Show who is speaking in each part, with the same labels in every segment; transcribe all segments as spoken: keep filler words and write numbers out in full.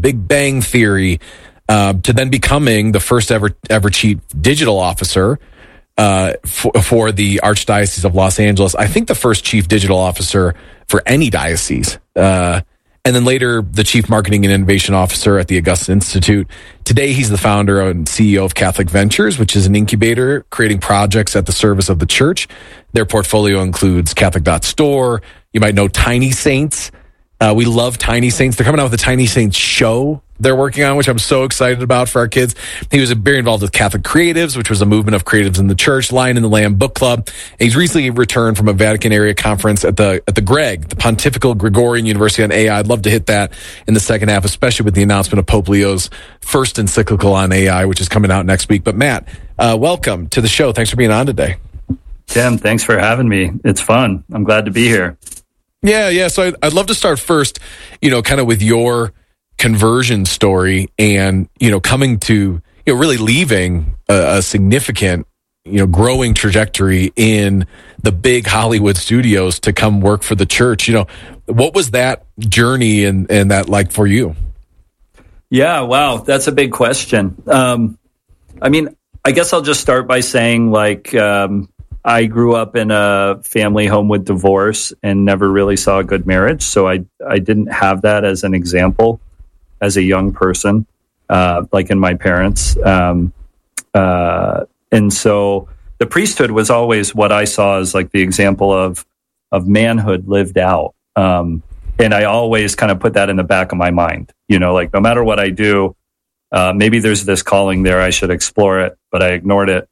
Speaker 1: Big Bang Theory, uh, to then becoming the first ever ever chief digital officer uh, for, for the Archdiocese of Los Angeles. I think the first chief digital officer for any diocese. Uh, and then later, the chief marketing and innovation officer at the Augustine Institute. Today, he's the founder and C E O of Catholic Ventures, which is an incubator creating projects at the service of the church. Their portfolio includes Catholic dot store. You might know Tiny Saints. Uh, we love Tiny Saints. They're coming out with the Tiny Saints show they're working on, which I'm so excited about for our kids. He was very involved with Catholic Creatives, which was a movement of creatives in the church, Lion and the Lamb book club. And he's recently returned from a Vatican area conference at the at the Greg, the Pontifical Gregorian University on A I. I'd love to hit that in the second half, especially with the announcement of Pope Leo's first encyclical on A I, which is coming out next week. But Matt, uh, welcome to the show. Thanks for being on today.
Speaker 2: Tim, thanks for having me. It's fun. I'm glad to be here.
Speaker 1: Yeah, yeah. So I'd, I'd love to start first, you know, kind of with your conversion story and, you know, coming to, you know, really leaving a, a significant, you know, growing trajectory in the big Hollywood studios to come work for the church. You know, what was that journey and, and that like for you?
Speaker 2: Yeah, wow. That's a big question. Um, I mean, I guess I'll just start by saying like, um, I grew up in a family home with divorce and never really saw a good marriage. So I, I didn't have that as an example as a young person, uh, like in my parents. Um, uh, and so the priesthood was always what I saw as like the example of, of manhood lived out. Um, and I always kind of put that in the back of my mind, you know, like no matter what I do, uh, maybe there's this calling there, I should explore it, but I ignored it.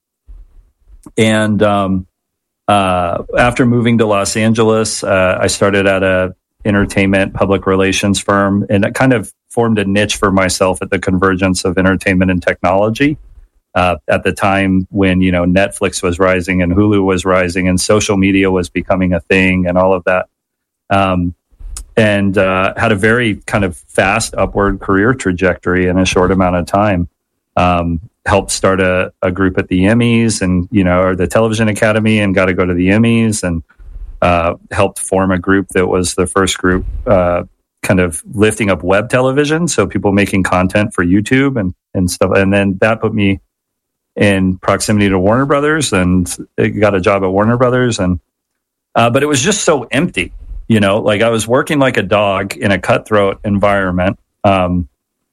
Speaker 2: And um, uh, after moving to Los Angeles, uh, I started at a entertainment public relations firm, and it kind of formed a niche for myself at the convergence of entertainment and technology. Uh, at the time when, you know, Netflix was rising and Hulu was rising and social media was becoming a thing and all of that. Um, and uh, had a very kind of fast upward career trajectory in a short amount of time. Um, helped start a, a group at the Emmys and, you know, or the Television Academy and got to go to the Emmys and uh, helped form a group that was the first group uh, kind of lifting up web television. So people making content for YouTube and, and stuff. And then that put me in proximity to Warner Brothers and got a job at Warner Brothers. And, uh, but it was just so empty, you know, like I was working like a dog in a cutthroat environment. Um,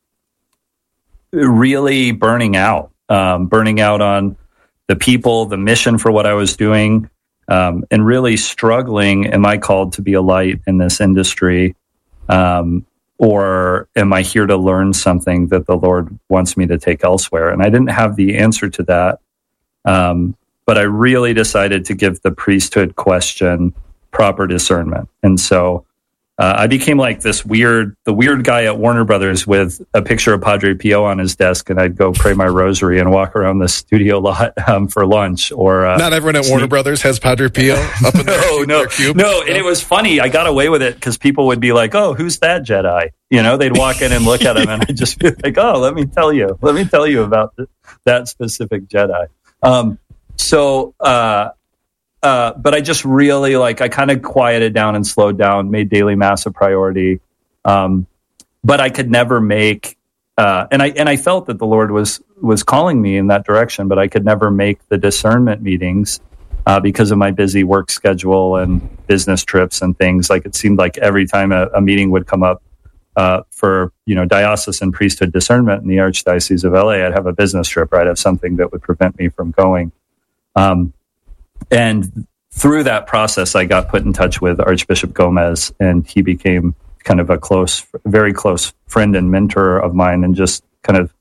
Speaker 2: really burning out, um, burning out on the people, the mission for what I was doing, um, and really struggling. Am I called to be a light in this industry? Um, or am I here to learn something that the Lord wants me to take elsewhere? And I didn't have the answer to that. Um, but I really decided to give the priesthood question proper discernment. And so Uh, I became like this weird, the weird guy at Warner Brothers with a picture of Padre Pio on his desk, and I'd go pray my rosary and walk around the studio lot um, for lunch. Or uh,
Speaker 1: not everyone at Warner Brothers has Padre Pio up in their,
Speaker 2: no, no,
Speaker 1: their cube.
Speaker 2: No, and it was funny. I got away with it because people would be like, "Oh, who's that Jedi?" You know, they'd walk in and look at him, and I'd just be like, "Oh, let me tell you, let me tell you about th- that specific Jedi." Um, so. Uh, Uh, but I just really like, I kind of quieted down and slowed down, made daily mass a priority. Um, but I could never make, uh, and I, and I felt that the Lord was, was calling me in that direction, but I could never make the discernment meetings, uh, because of my busy work schedule and business trips and things. Like it seemed like every time a, a meeting would come up, uh, for, you know, diocesan priesthood discernment in the Archdiocese of L A, I'd have a business trip, or I'd have something that would prevent me from going. Um, And through that process, I got put in touch with Archbishop Gomez, and he became kind of a close, very close friend and mentor of mine, and just kind of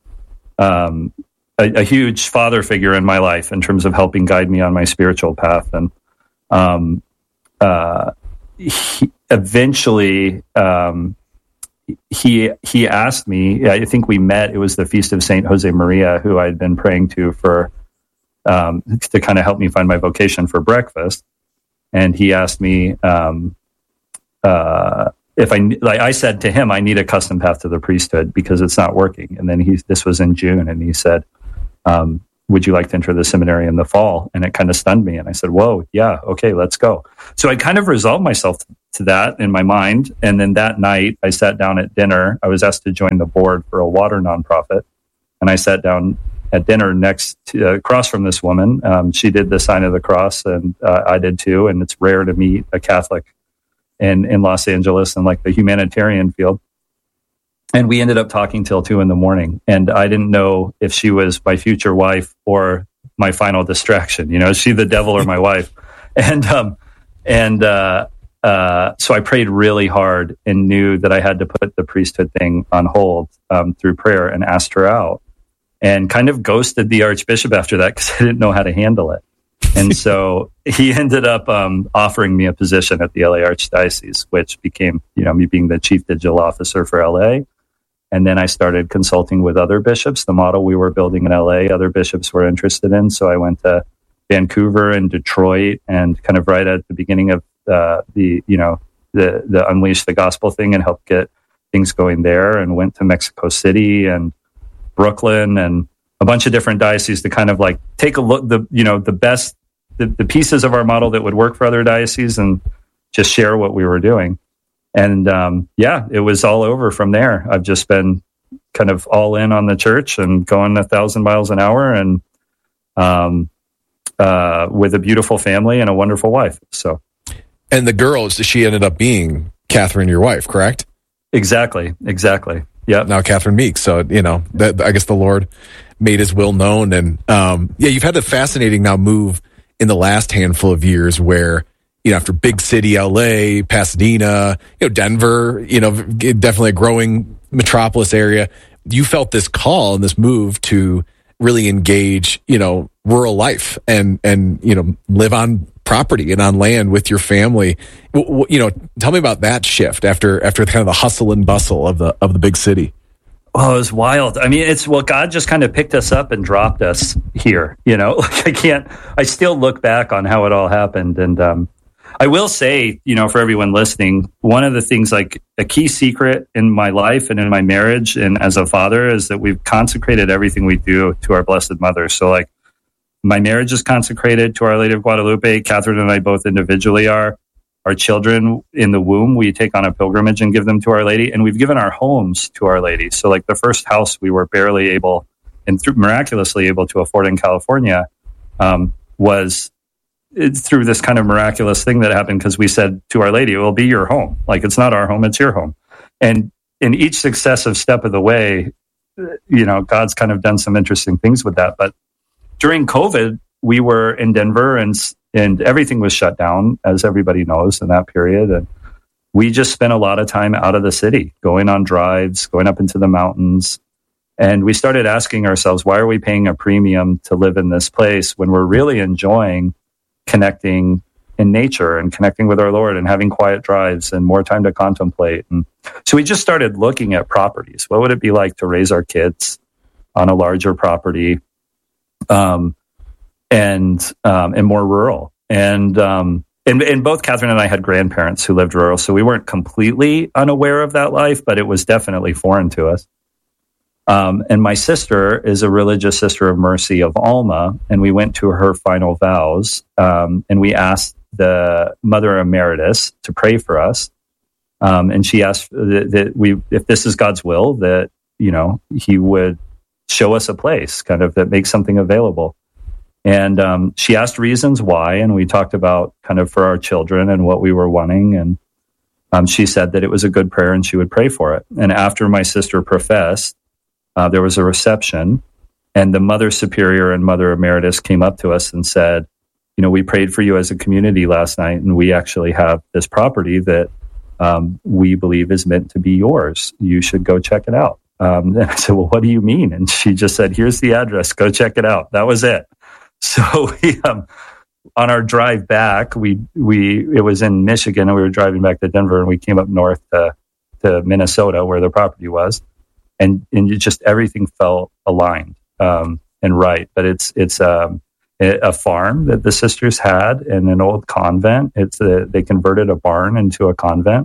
Speaker 2: um, a, a huge father figure in my life in terms of helping guide me on my spiritual path. And um, uh, he, eventually, um, he he asked me. I think we met. It was the Feast of Saint Jose Maria, who I had been praying to for. Um, to kind of help me find my vocation for breakfast. And he asked me, um, uh, if I, like I said to him, I need a custom path to the priesthood because it's not working. And then he, this was in June, and he said, um, would you like to enter the seminary in the fall? And it kind of stunned me. And I said, whoa, yeah, okay, let's go. So I kind of resolved myself to that in my mind. And then that night, I sat down at dinner. I was asked to join the board for a water nonprofit. And I sat down at dinner next to, uh, across from this woman. Um, she did the sign of the cross, and uh, I did too. And it's rare to meet a Catholic in, in Los Angeles in like the humanitarian field. And we ended up talking till two in the morning. And I didn't know if she was my future wife or my final distraction. You know, is she the devil or my wife? And, um, and, uh, uh, so I prayed really hard and knew that I had to put the priesthood thing on hold, um, through prayer, and asked her out, and kind of ghosted the Archbishop after that because I didn't know how to handle it. And so he ended up, um, offering me a position at the L A Archdiocese, which became, you know, me being the chief digital officer for L A. And then I started consulting with other bishops. The model we were building in L A, other bishops were interested in. So I went to Vancouver and Detroit, and kind of right at the beginning of uh, the, you know, the, the Unleash the Gospel thing, and helped get things going there, and went to Mexico City and Brooklyn and a bunch of different dioceses to kind of like take a look, the, you know, the best, the, the pieces of our model that would work for other dioceses, and just share what we were doing. And um, yeah, it was all over from there. I've just been kind of all in on the church and going a thousand miles an hour, and um, uh, with a beautiful family and a wonderful wife. So,
Speaker 1: and the girl, she ended up being Catherine, your wife, correct?
Speaker 2: Exactly, exactly. Yeah.
Speaker 1: Now Catherine Meeks. So you know, that, I guess the Lord made His will known, and um, yeah, you've had a fascinating now move in the last handful of years where, you know, after big city L A, Pasadena, you know, Denver, you know, definitely a growing metropolis area, you felt this call and this move to really engage, you know, rural life and, and, you know, live on property and on land with your family. You know, tell me about that shift after, after kind of the hustle and bustle of the, of the big city.
Speaker 2: Oh, it was wild. I mean, it's, well, God just kind of picked us up and dropped us here, you know, like I can't, I still look back on how it all happened. And, um, I will say, you know, for everyone listening, one of the things, like a key secret in my life and in my marriage and as a father, is that we've consecrated everything we do to our Blessed Mother. So like my marriage is consecrated to Our Lady of Guadalupe. Catherine and I both individually are. Our children in the womb, we take on a pilgrimage and give them to Our Lady. And we've given our homes to Our Lady. So like the first house we were barely able and through, miraculously able to afford in California um, was It's through this kind of miraculous thing that happened, because we said to Our Lady, it will be your home. Like, it's not our home, it's your home. And in each successive step of the way, you know, God's kind of done some interesting things with that. But during COVID, we were in Denver, and and everything was shut down, as everybody knows, in that period. And we just spent a lot of time out of the city, going on drives, going up into the mountains. And we started asking ourselves, why are we paying a premium to live in this place when we're really enjoying connecting in nature and connecting with our Lord and having quiet drives and more time to contemplate? And so we just started looking at properties. What would it be like to raise our kids on a larger property, um, and um, and more rural? And, um, and and both Catherine and I had grandparents who lived rural, so we weren't completely unaware of that life, but it was definitely foreign to us. Um, and my sister is a religious Sister of Mercy of Alma, and we went to her final vows, um, and we asked the Mother Emeritus to pray for us. Um, and she asked that, that we, if this is God's will, that, you know, He would show us a place, kind of, that makes something available. And um, she asked reasons why, and we talked about kind of for our children and what we were wanting. And um, she said that it was a good prayer and she would pray for it. And after my sister professed, Uh, there was a reception, and the Mother Superior and Mother Emeritus came up to us and said, you know, we prayed for you as a community last night, and we actually have this property that um, we believe is meant to be yours. You should go check it out. Um, and I said, well, what do you mean? And she just said, here's the address. Go check it out. That was it. So we, um, on our drive back, we, we, it was in Michigan, and we were driving back to Denver, and we came up north to, to Minnesota, where the property was. And, and you just, everything felt aligned um, and right. But it's it's um, a farm that the sisters had in an old convent. It's a, they converted a barn into a convent,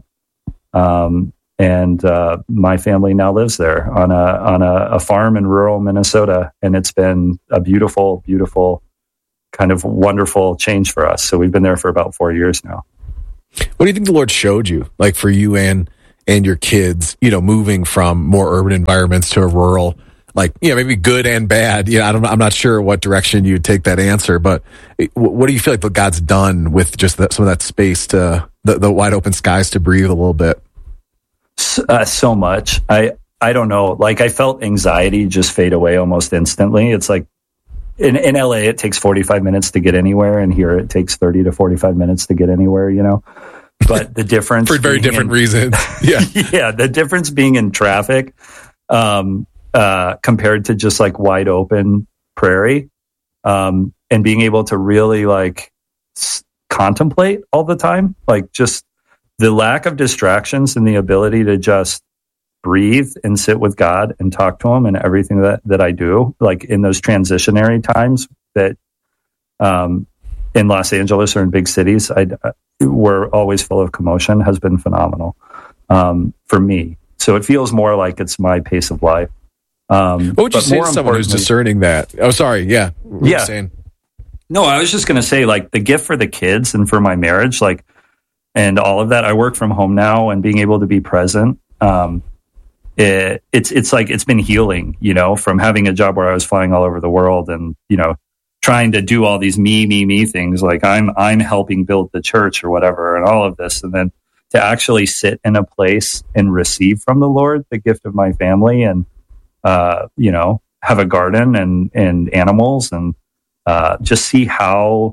Speaker 2: um, and uh, my family now lives there on a on a, a farm in rural Minnesota. And it's been a beautiful, beautiful, kind of wonderful change for us. So we've been there for about four years now.
Speaker 1: What do you think the Lord showed you, like for you and and your kids, you know, moving from more urban environments to a rural, like, you know, maybe good and bad? You know, I don't, I'm not sure what direction you'd take that answer, but what do you feel like God's done with just that, some of that space to the, the wide open skies to breathe a little bit?
Speaker 2: Uh, so much. I, I don't know. Like, I felt anxiety just fade away almost instantly. It's like in, in L A, it takes forty-five minutes to get anywhere, and here it takes thirty to forty-five minutes to get anywhere, you know? But the difference
Speaker 1: for very different
Speaker 2: in,
Speaker 1: reasons. Yeah.
Speaker 2: Yeah. The difference being in traffic, um, uh, compared to just like wide open prairie, um, and being able to really like s- contemplate all the time, like just the lack of distractions and the ability to just breathe and sit with God and talk to him and everything that, that I do, like in those transitionary times that, um, in Los Angeles or in big cities, I, we're always full of commotion, has been phenomenal, um, for me. So it feels more like it's my pace of life. Um,
Speaker 1: what would you say to someone who's discerning that? Oh, sorry. Yeah. What
Speaker 2: yeah.
Speaker 1: saying?
Speaker 2: No, I was just going to say, like, the gift for the kids and for my marriage, like, and all of that. I work from home now, and being able to be present, um, it, it's it's like it's been healing, you know, from having a job where I was flying all over the world and, you know, trying to do all these me, me, me things. Like I'm I'm helping build the church or whatever, and all of this, and then to actually sit in a place and receive from the Lord the gift of my family, and uh, you know, have a garden and and animals, and uh, just see how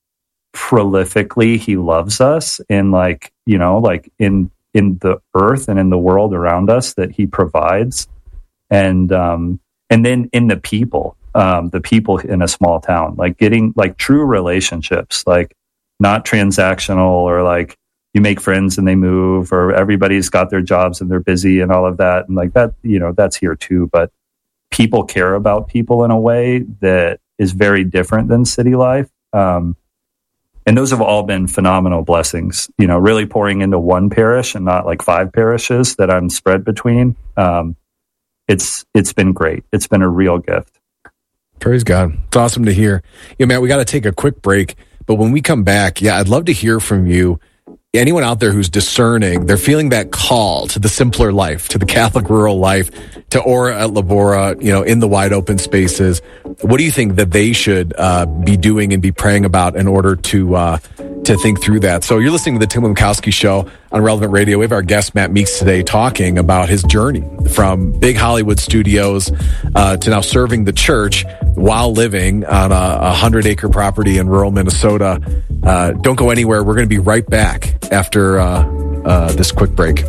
Speaker 2: prolifically he loves us, and like, you know, like in in the earth and in the world around us that he provides, and um and then in the people, um the people in a small town, like getting like true relationships, like not transactional, or like you make friends and they move, or everybody's got their jobs and they're busy and all of that, and like that, you know, that's here too, but people care about people in a way that is very different than city life. um And those have all been phenomenal blessings, you know, really pouring into one parish and not like five parishes that I'm spread between. Um, it's it's been great. It's been a real gift.
Speaker 1: Praise God. It's awesome to hear. Yeah, Matt, we got to take a quick break, but when we come back, yeah, I'd love to hear from you. Anyone out there who's discerning, they're feeling that call to the simpler life, to the Catholic rural life, to Ora et Labora, you know, in the wide open spaces. What do you think that they should uh, be doing and be praying about in order to uh, to think through that? So you're listening to the Tim Lemkowski Show on Relevant Radio. We have our guest, Matt Meeks, today talking about his journey from big Hollywood studios uh, to now serving the church while living on a hundred-acre property in rural Minnesota. Uh, don't go anywhere. We're going to be right back after uh, uh, this quick break.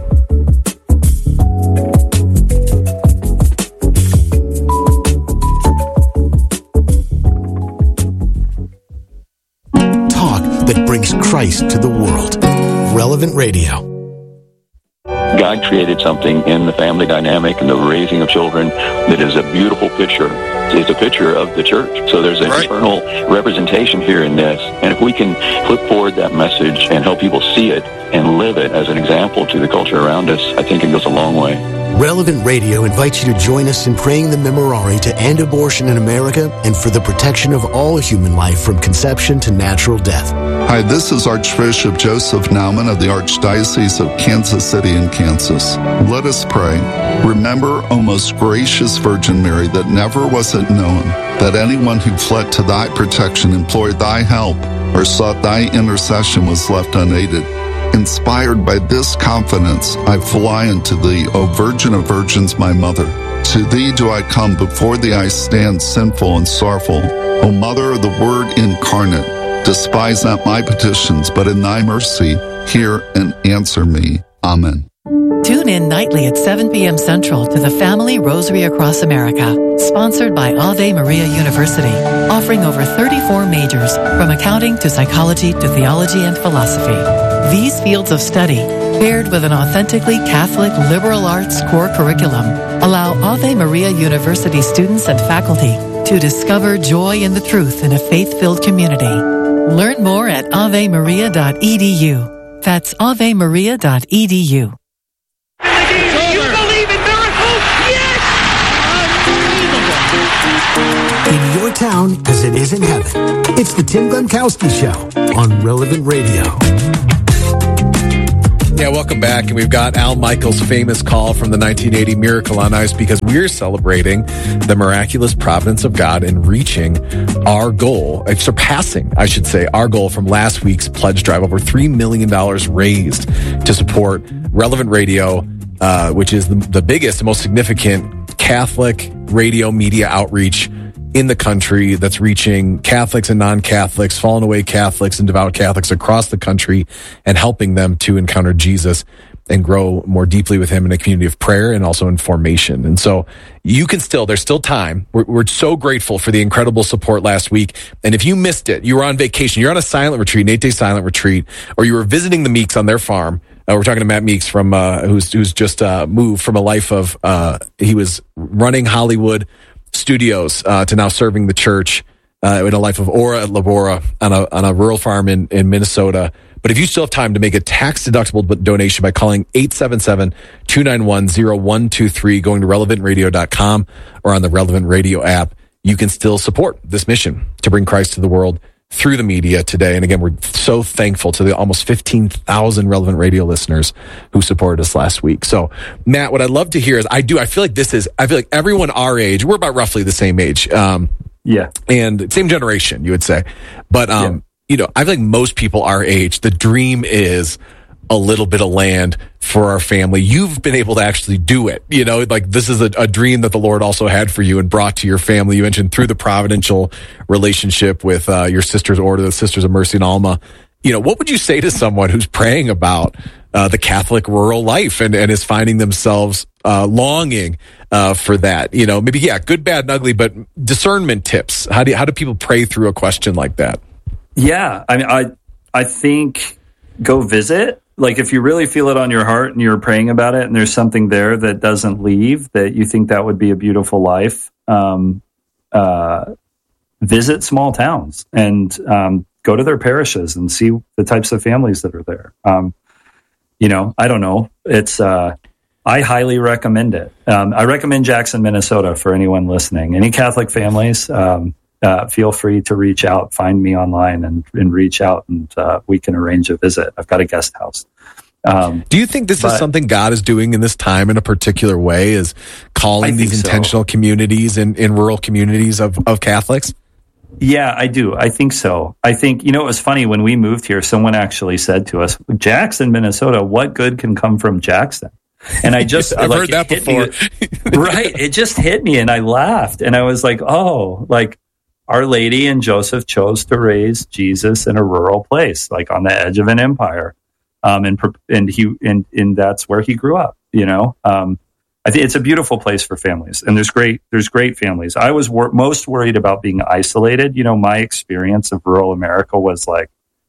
Speaker 3: Talk that brings Christ to the world. Relevant Radio.
Speaker 4: God created something in the family dynamic and the raising of children that is a beautiful picture. It's a picture of the church. So there's an right. eternal representation here in this. And if we can put forward that message and help people see it and live it as an example to the culture around us, I think it goes a long way.
Speaker 3: Relevant Radio invites you to join us in praying the Memorare to end abortion in America and for the protection of all human life from conception to natural death.
Speaker 5: Hi, this is Archbishop Joseph Naumann of the Archdiocese of Kansas City in Kansas. Let us pray. Remember, O most gracious Virgin Mary, that never was it known that anyone who fled to thy protection, implored thy help, or sought thy intercession was left unaided. Inspired by this confidence, I fly unto thee, O Virgin of Virgins, my Mother. To thee do I come, before thee I stand sinful and sorrowful. O Mother of the Word incarnate, despise not my petitions, but in thy mercy hear and answer me. Amen.
Speaker 6: Tune in nightly at seven p.m. Central to the Family Rosary Across America, sponsored by Ave Maria University, offering over thirty-four majors, from accounting to psychology to theology and philosophy. These fields of study, paired with an authentically Catholic liberal arts core curriculum, allow Ave Maria University students and faculty to discover joy in the truth in a faith-filled community. Learn more at ave maria dot e d u. That's ave maria dot e d u.
Speaker 3: In your town as it is in heaven. It's the Tim Lemkowski Show on Relevant Radio.
Speaker 1: Yeah, welcome back. And we've got Al Michaels' famous call from the nineteen eighty Miracle on Ice because we're celebrating the miraculous providence of God in reaching our goal, uh, surpassing, I should say, our goal from last week's pledge drive. Over three million dollars raised to support Relevant Radio, uh, which is the, the biggest and most significant Catholic radio media outreach in the country that's reaching Catholics and non-Catholics, fallen away Catholics and devout Catholics across the country and helping them to encounter Jesus and grow more deeply with him in a community of prayer and also in formation. And so you can still, there's still time. We're, we're so grateful for the incredible support last week. And if you missed it, you were on vacation, you're on a silent retreat, an eight day silent retreat, or you were visiting the Meeks on their farm. Uh, we're talking to Matt Meeks from, uh, who's, who's just, uh, moved from a life of, uh, he was running Hollywood studios, uh, to now serving the church, uh, in a life of Ora et Labora on a, on a rural farm in, in Minnesota. But if you still have time to make a tax-deductible donation by calling eight seven seven, two nine one, zero one two three, going to relevant radio dot com or on the Relevant Radio app, you can still support this mission to bring Christ to the world through the media today. And again, we're so thankful to the almost fifteen thousand Relevant Radio listeners who supported us last week. So, Matt, what I'd love to hear is, I do, I feel like this is, I feel like everyone our age, we're about roughly the same age. Um,
Speaker 2: yeah.
Speaker 1: And same generation, you would say. But, um, yeah. you know, I feel like most people our age, the dream is a little bit of land for our family. You've been able to actually do it. You know, like this is a, a dream that the Lord also had for you and brought to your family. You mentioned through the providential relationship with uh, your Sisters Order, the Sisters of Mercy and Alma. You know, what would you say to someone who's praying about uh, the Catholic rural life and, and is finding themselves uh, longing uh, for that? You know, maybe, yeah, good, bad, and ugly, but discernment tips. How do you, how do people pray through a question like that?
Speaker 2: Yeah, I mean, I I think go visit. Like if you really feel it on your heart and you're praying about it and there's something there that doesn't leave, that you think that would be a beautiful life, um, uh, visit small towns and um, go to their parishes and see the types of families that are there. Um, you know, I don't know. It's, uh, I highly recommend it. Um, I recommend Jackson, Minnesota for anyone listening. Any Catholic families, um, Uh, feel free to reach out, find me online and, and reach out and uh, we can arrange a visit. I've got a guest house. Um,
Speaker 1: Do you think this
Speaker 2: but,
Speaker 1: is something God is doing in this time in a particular way, is calling these intentional so. communities in, in rural communities of, of Catholics?
Speaker 2: Yeah, I do. I think so. I think, you know, it was funny when we moved here, someone actually said to us, Jackson, Minnesota, what good can come from Jackson? And I just,
Speaker 1: I've
Speaker 2: like,
Speaker 1: heard that before.
Speaker 2: Me, right. It just hit me and I laughed and I was like, oh, like, Our Lady and Joseph chose to raise Jesus in a rural place, like on the edge of an empire, um, and and he and, and that's where he grew up. You know, um, I think it's a beautiful place for families, and there's great there's great families. I was wor- most worried about being isolated. You know, my experience of rural America was like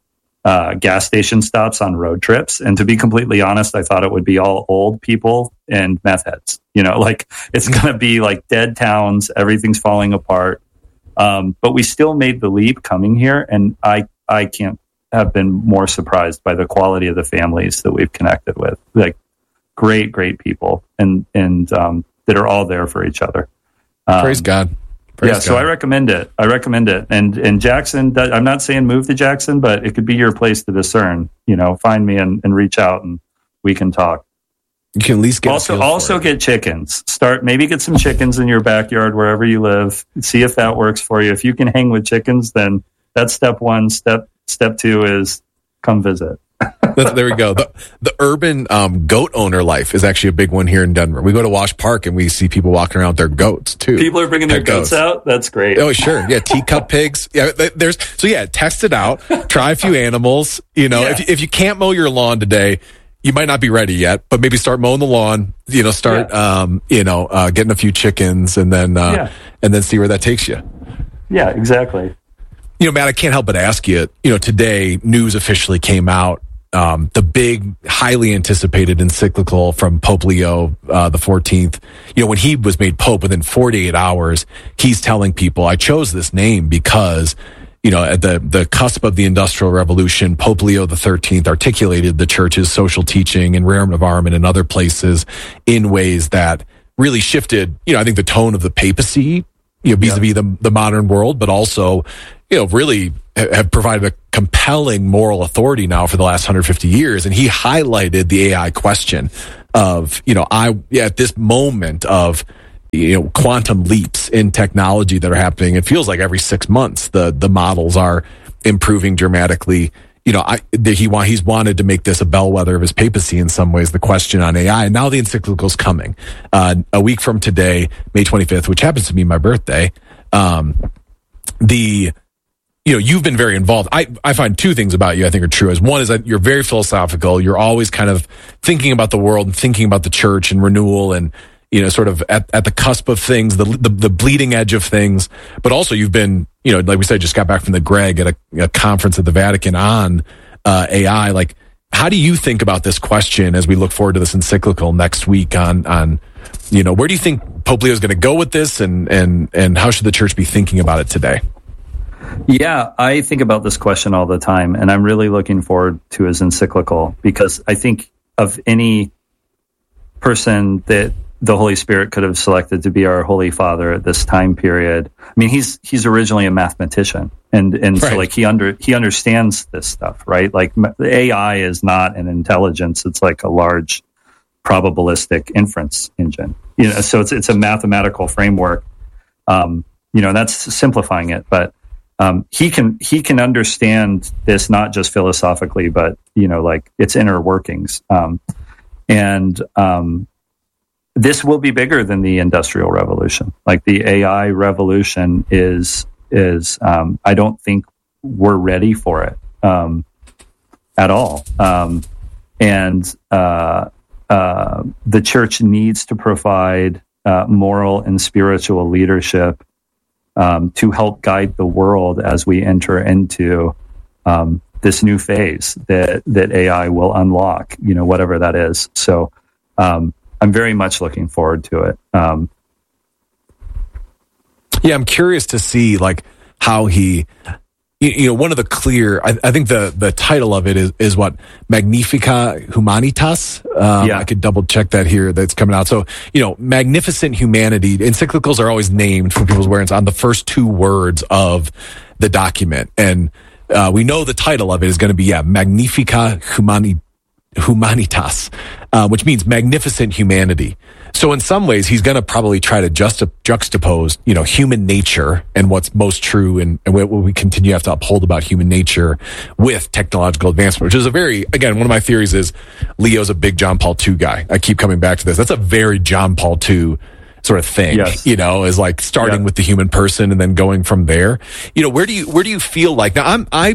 Speaker 2: uh, gas station stops on road trips, and to be completely honest, I thought it would be all old people and meth heads. You know, like it's going to be like dead towns, everything's falling apart. Um, but we still made the leap coming here, and I I can't have been more surprised by the quality of the families that we've connected with. Like great, great people, and and um, that are all there for each other. Um,
Speaker 1: Praise God. Praise
Speaker 2: yeah,
Speaker 1: God.
Speaker 2: so I recommend it. I recommend it. And and Jackson, I'm not saying move to Jackson, but it could be your place to discern. You know, find me and, and reach out, and we can talk.
Speaker 1: You can at least get
Speaker 2: also also get chickens. Start maybe get some chickens in your backyard wherever you live. See if that works for you. If you can hang with chickens, then that's step one. Step step two is come visit.
Speaker 1: There we go. The, the urban um, goat owner life is actually a big one here in Denver. We go to Wash Park and we see people walking around with their goats too.
Speaker 2: People are bringing their goats, goats out. That's great.
Speaker 1: Oh, sure. Yeah, teacup pigs. Yeah, there's so yeah. Test it out. Try a few animals. You know, yeah. if if you can't mow your lawn today, you might not be ready yet, but maybe start mowing the lawn, you know, start, yeah. um, you know, uh, getting a few chickens and then, uh, yeah. and then see where that takes you.
Speaker 2: Yeah, exactly.
Speaker 1: You know, Matt, I can't help but ask you, you know, today news officially came out, um, the big, highly anticipated encyclical from Pope Leo, uh, the fourteenth, you know, when he was made Pope within forty-eight hours, he's telling people, I chose this name because, you know, at the, the cusp of the Industrial Revolution, Pope Leo the thirteenth articulated the church's social teaching in Rerum Novarum and in other places in ways that really shifted, you know, I think the tone of the papacy, you know, vis-a-vis yeah. the, the modern world, but also, you know, really have provided a compelling moral authority now for the last one hundred fifty years. And he highlighted the A I question of, you know, I, yeah, at this moment of, you know, quantum leaps in technology that are happening. It feels like every six months, the, the models are improving dramatically. You know, I, the, he want, he's wanted to make this a bellwether of his papacy in some ways, the question on A I. And now the encyclical's coming, uh, a week from today, May twenty-fifth, which happens to be my birthday. Um, the, you know, you've been very involved. I, I find two things about you I think are true. As one is that you're very philosophical. You're always kind of thinking about the world and thinking about the church and renewal and, you know, sort of at, at the cusp of things, the, the the bleeding edge of things. But also you've been, you know, like we said, just got back from the Greg at a, a conference at the Vatican on uh, A I. Like, how do you think about this question as we look forward to this encyclical next week on, on you know, where do you think Pope Leo is going to go with this, and, and, and how should the church be thinking about it today?
Speaker 2: Yeah, I think about this question all the time, and I'm really looking forward to his encyclical, because I think of any person that the Holy Spirit could have selected to be our Holy Father at this time period. I mean, he's he's originally a mathematician, and and right. so like he under he understands this stuff, right? Like A I is not an intelligence; it's like a large probabilistic inference engine. You know, so it's it's a mathematical framework. Um, you know, that's simplifying it, but um, he can he can understand this not just philosophically, but you know, like its inner workings, um, and um, this will be bigger than the Industrial Revolution. Like the A I revolution is is um, I don't think we're ready for it um, at all, um, and uh, uh, the church needs to provide uh, moral and spiritual leadership um, to help guide the world as we enter into um, this new phase that that A I will unlock. You know, whatever that is. So. Um, I'm very much looking forward to it. Um,
Speaker 1: yeah, I'm curious to see like how he, you, you know, one of the clear, I, I think the, the title of it is, is what, Magnifica Humanitas. Um, yeah. I could double check that here. That's coming out. So, you know, Magnificent Humanity. Encyclicals are always named for people's awareness on the first two words of the document. And uh, we know the title of it is going to be, yeah, Magnifica Humani, Humanitas, uh, which means magnificent humanity. So in some ways, he's going to probably try to juxta- juxtapose, you know, human nature and what's most true and, and what we continue to have to uphold about human nature with technological advancement, which is a very, again, one of my theories is Leo's a big John Paul the Second guy. I keep coming back to this. That's a very John Paul the Second sort of thing, yes. you know, is like starting yeah. with the human person and then going from there. You know, where do you, where do you feel like, now I'm, I,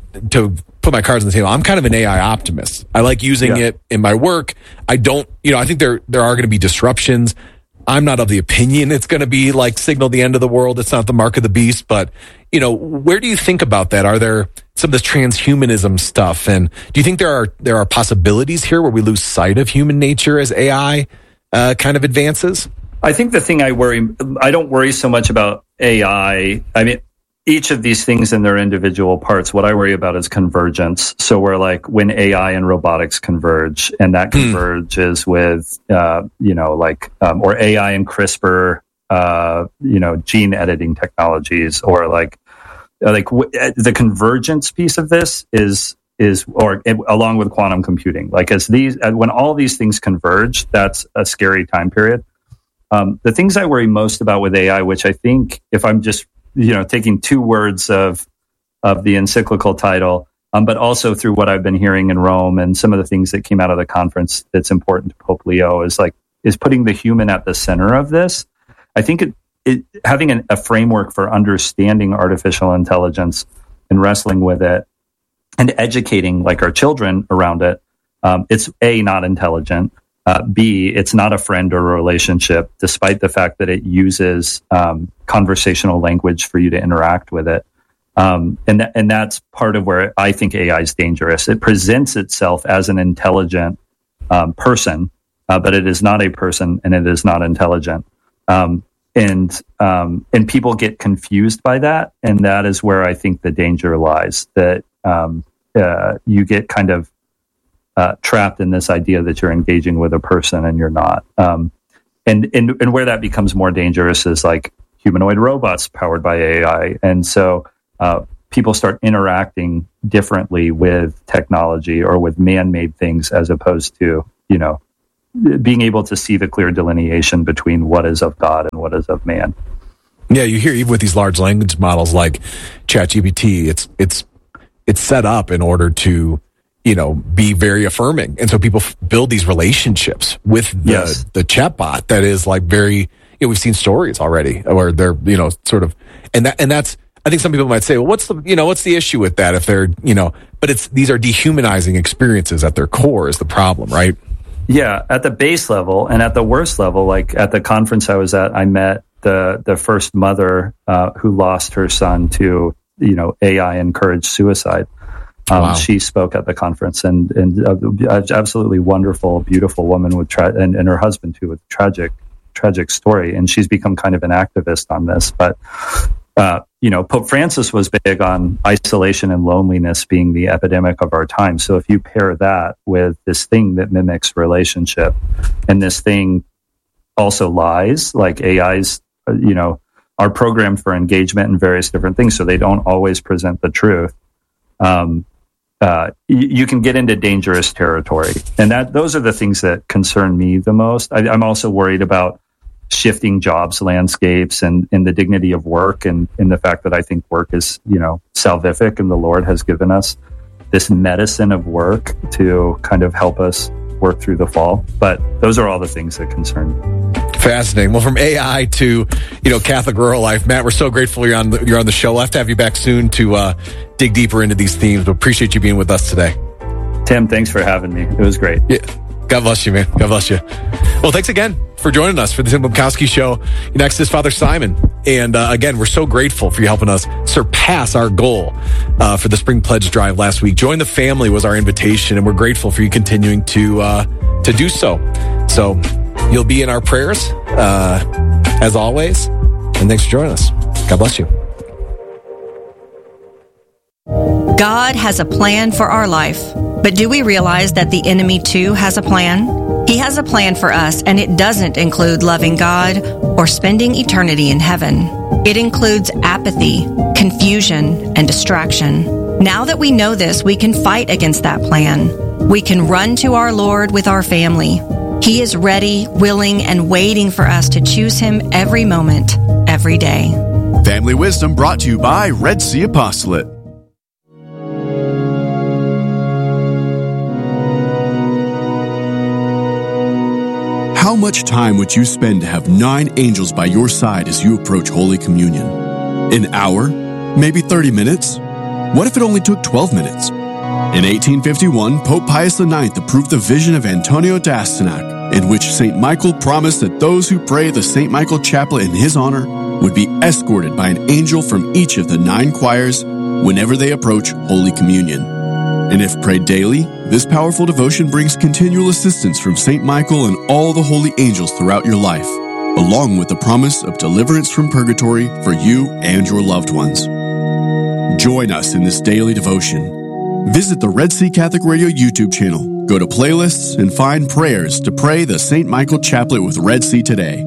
Speaker 1: to put my cards on the table, I'm kind of an A I optimist. I like using yeah. it in my work. I don't, you know, I think there, there are going to be disruptions. I'm not of the opinion it's going to be like signal the end of the world. It's not the mark of the beast, but you know, where do you think about that? Are there some of this transhumanism stuff? And do you think there are, there are possibilities here where we lose sight of human nature as A I uh, kind of advances?
Speaker 2: I think the thing I worry, I don't worry so much about A I. I mean, each of these things in their individual parts, what I worry about is convergence. So we're like when A I and robotics converge, and that converges with, uh, you know, like, um, or A I and CRISPR, uh, you know, gene editing technologies, or like, like w- the convergence piece of this is, is, or it, along with quantum computing, like as these, when all these things converge, that's a scary time period. Um, the things I worry most about with A I, which I think if I'm just, you know, taking two words of, of the encyclical title, um, but also through what I've been hearing in Rome and some of the things that came out of the conference that's important to Pope Leo is like, is putting the human at the center of this. I think it, it having an, a framework for understanding artificial intelligence and wrestling with it and educating like our children around it. Um, it's A, not intelligent. Uh, B, it's not a friend or a relationship, despite the fact that it uses um, conversational language for you to interact with it. Um, and, th- and that's part of where I think A I is dangerous. It presents itself as an intelligent um, person, uh, but it is not a person and it is not intelligent. Um, and um, and people get confused by that. And that is where I think the danger lies, that um, uh, you get kind of Uh, trapped in this idea that you're engaging with a person and you're not. Um, and, and and where that becomes more dangerous is like humanoid robots powered by A I. And so uh, people start interacting differently with technology or with man-made things as opposed to, you know, being able to see the clear delineation between what is of God and what is of man.
Speaker 1: Yeah, you hear even with these large language models like ChatGPT, it's it's it's set up in order to, you know, be very affirming, and so people f- build these relationships with the
Speaker 2: Yes.
Speaker 1: the chatbot that is like very. You know, we've seen stories already where they're, you know, sort of, and that and that's. I think some people might say, well, what's the, you know, what's the issue with that if they're, you know, but it's, these are dehumanizing experiences at their core is the problem, right?
Speaker 2: Yeah, at the base level and at the worst level, like at the conference I was at, I met the the first mother uh, who lost her son to, you know, A I encouraged suicide. Um,
Speaker 1: Wow.
Speaker 2: She spoke at the conference, and and uh, absolutely wonderful, beautiful woman with tra- and, and her husband too, with tragic tragic story, and she's become kind of an activist on this, but. Uh, you know, Pope Francis was big on isolation and loneliness being the epidemic of our time. So if you pair that with this thing that mimics relationship, and this thing also lies, like A Is, uh, you know, are programmed for engagement in various different things, so they don't always present the truth. Um, uh, y- you can get into dangerous territory, and that those are the things that concern me the most. I, I'm also worried about shifting jobs landscapes and in the dignity of work, and in the fact that I think work is, you know, salvific, and the Lord has given us this medicine of work to kind of help us work through the fall. But those are all the things that concern me.
Speaker 1: Fascinating. Well, from A I to, you know, Catholic rural life, Matt, we're so grateful you're on the, you're on the show. We'll have to have you back soon to uh, dig deeper into these themes. We appreciate you being with us today.
Speaker 2: Tim, thanks for having me. It was great.
Speaker 1: Yeah. God bless you, man. God bless you. Well, thanks again for joining us for the Tim Bukowski Show. Next is Father Simon. And uh, again, we're so grateful for you helping us surpass our goal uh, for the Spring Pledge Drive last week. Join the family was our invitation, and we're grateful for you continuing to uh, to do so. So you'll be in our prayers, uh, as always. And thanks for joining us. God bless you.
Speaker 7: God has a plan for our life, but do we realize that the enemy too has a plan? He has a plan for us, and it doesn't include loving God or spending eternity in heaven. It includes apathy, confusion, and distraction. Now that we know this, we can fight against that plan. We can run to our Lord with our family. He is ready, willing, and waiting for us to choose Him every moment, every day.
Speaker 8: Family Wisdom brought to you by Red Sea Apostolate. How much time would you spend to have nine angels by your side as you approach Holy Communion? An hour? Maybe thirty minutes? What if it only took twelve minutes? In eighteen fifty-one, Pope Pius the ninth approved the vision of Antonio d'Astyanac, in which Saint Michael promised that those who pray the Saint Michael Chaplet in his honor would be escorted by an angel from each of the nine choirs whenever they approach Holy Communion. And if prayed daily, this powerful devotion brings continual assistance from Saint Michael and all the holy angels throughout your life, along with the promise of deliverance from purgatory for you and your loved ones. Join us in this daily devotion. Visit the Red Sea Catholic Radio YouTube channel, go to playlists, and find prayers to pray the Saint Michael Chaplet with Red Sea today.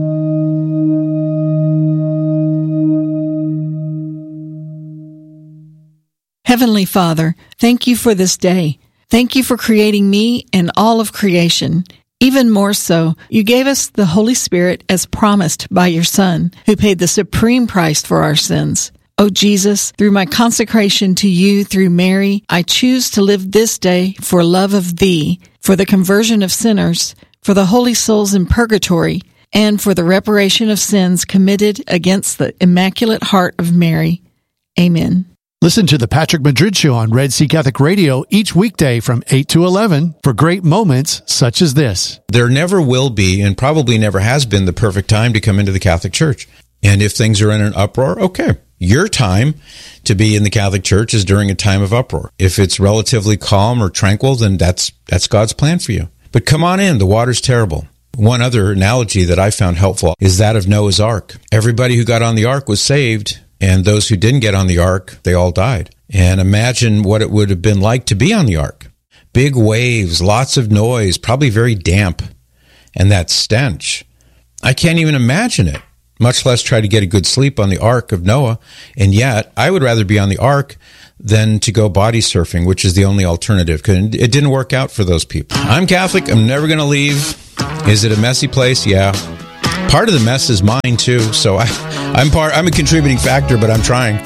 Speaker 9: Heavenly Father, thank you for this day. Thank you for creating me and all of creation. Even more so, you gave us the Holy Spirit as promised by your Son, who paid the supreme price for our sins. O Jesus, through my consecration to you through Mary, I choose to live this day for love of thee, for the conversion of sinners, for the holy souls in purgatory, and for the reparation of sins committed against the Immaculate Heart of Mary. Amen.
Speaker 10: Listen to the Patrick Madrid Show on Red Sea Catholic Radio each weekday from eight to eleven for great moments such as this.
Speaker 11: There never will be, and probably never has been, the perfect time to come into the Catholic Church. And if things are in an uproar, okay. Your time to be in the Catholic Church is during a time of uproar. If it's relatively calm or tranquil, then that's that's God's plan for you. But come on in. The water's terrible. One other analogy that I found helpful is that of Noah's Ark. Everybody who got on the ark was saved, and those who didn't get on the ark, they all died. And imagine what it would have been like to be on the ark. Big waves, lots of noise, probably very damp, and that stench. I can't even imagine it. much less try to get a good sleep on the Ark of Noah. And yet, I would rather be on the Ark than to go body surfing, which is the only alternative, because it didn't work out for those people. I'm Catholic. I'm never going to leave. Is it a messy place? Yeah. Part of the mess is mine, too. So I, I'm part. I'm a contributing factor, but I'm trying.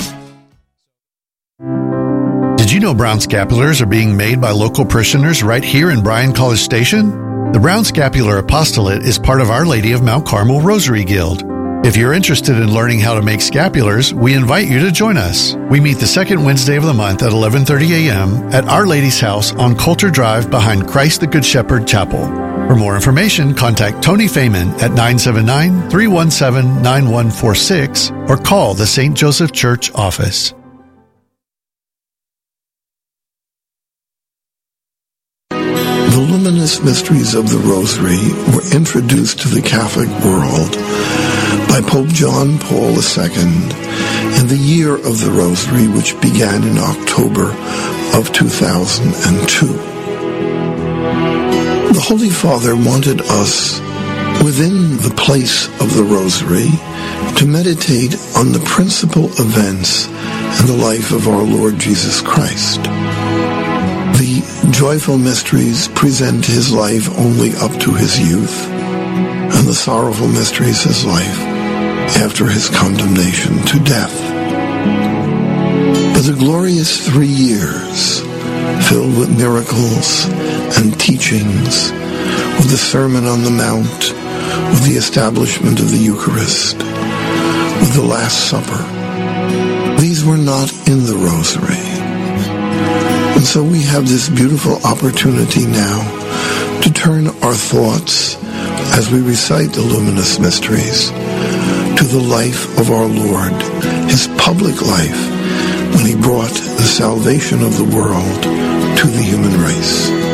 Speaker 10: Did you know brown scapulars are being made by local parishioners right here in Bryan College Station? The Brown Scapular Apostolate is part of Our Lady of Mount Carmel Rosary Guild. If you're interested in learning how to make scapulars, we invite you to join us. We meet the second Wednesday of the month at eleven thirty a.m. at Our Lady's house on Coulter Drive behind Christ the Good Shepherd Chapel. For more information, contact Tony Feynman at nine seven nine, three one seven, nine one four six or call the Saint Joseph Church office.
Speaker 12: The luminous mysteries of the Rosary were introduced to the Catholic world by Pope John Paul the Second in the Year of the Rosary, which began in October of two thousand two. The Holy Father wanted us, within the place of the Rosary, to meditate on the principal events in the life of our Lord Jesus Christ. The joyful mysteries present his life only up to his youth, and the sorrowful mysteries his life after his condemnation to death. But the glorious three years, filled with miracles and teachings, with the Sermon on the Mount, with the establishment of the Eucharist, with the Last Supper, these were not in the Rosary. And so we have this beautiful opportunity now to turn our thoughts, as we recite the luminous mysteries, to the life of our Lord, his public life, when he brought the salvation of the world to the human race.